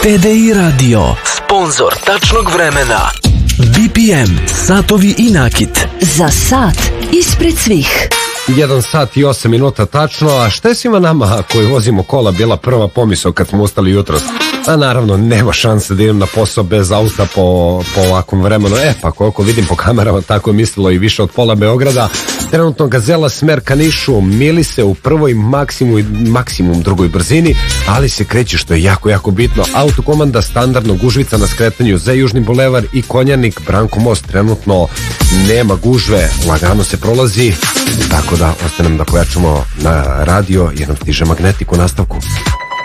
TDI Radio, sponsor tačnog vremena. BPM, satovi i nakit. Za sat ispred svih. 1 sat i 8 minuta tačno, a šta je svima nama koji vozimo kola bila prva pomisao kad smo ustali jutros? A naravno, nema šanse da idem na posao bez auta po ovakvom vremenu. Pa koliko vidim po kamerama, tako je mislilo i više od pola Beograda. Trenutno Gazela smer ka Nišu mili se u prvoj maksimum drugoj brzini, ali se kreće, što je jako, jako bitno. Autokomanda standardno gužvica na skretanju za Južni bulevar i Konjanik, Branko most, trenutno nema gužve, lagano se prolazi, tako da ostanem da pojačamo na radio jer nam stiže Magnetik u nastavku.